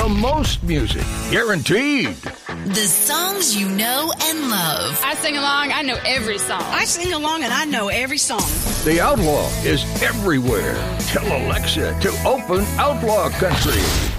most music. Guaranteed. The songs you know and love. I sing along. I know every song. I sing along and I know every song. The Outlaw is everywhere. Tell Alexa to open Outlaw Country.